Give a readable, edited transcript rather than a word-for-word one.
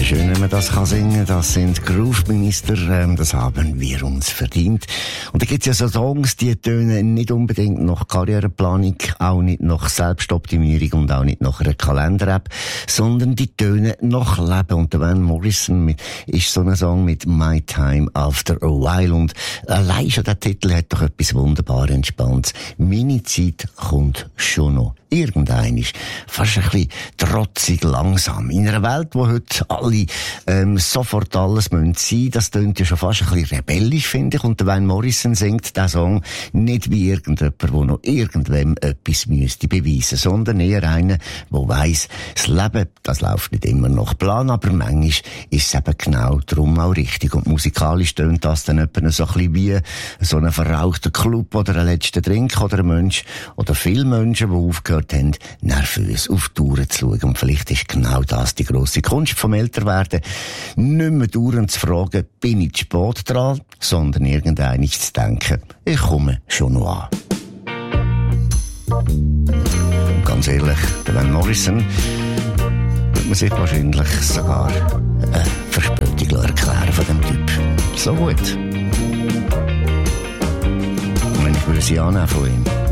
Schön, wenn man das kann singen. Das sind Groove-Minister. Das haben wir uns verdient. Und da gibt's ja so Songs, die tönen nicht unbedingt nach Karriereplanung, auch nicht nach Selbstoptimierung und auch nicht nach einer Kalender-App, sondern die tönen nach Leben. Und der Van Morrison ist so ein Song mit My Time After a While. Und allein schon der Titel hat doch etwas wunderbar Entspanntes. Meine Zeit kommt schon noch. Irgendein ist fast ein bisschen trotzig langsam. In einer Welt, wo heute alle sofort alles sein müssen, das tönt ja schon fast ein bisschen rebellisch, finde ich. Und der Van Morrison singt diesen Song nicht wie irgendjemand, der noch irgendwem etwas müsste beweisen, sondern eher einer, der weiss, das Leben, das läuft nicht immer nach Plan, aber manchmal ist es eben genau darum auch richtig. Und musikalisch tönt das dann etwa so ein bisschen wie so ein verrauchter Club oder ein letzter Drink oder ein Mensch oder viele Menschen, die aufgehört haben, nervös auf die Uhr zu schauen. Und vielleicht ist genau das die grosse Kunst vom Älterwerden. Nicht mehr dauernd zu fragen, bin ich zu spät dran, sondern irgendwann zu denken, ich komme schon noch an. Und ganz ehrlich, der Van Morrison wird man sich wahrscheinlich sogar eine Verspätung erklären von dem Typ. So gut. Und wenn ich würde sie annehmen von ihm,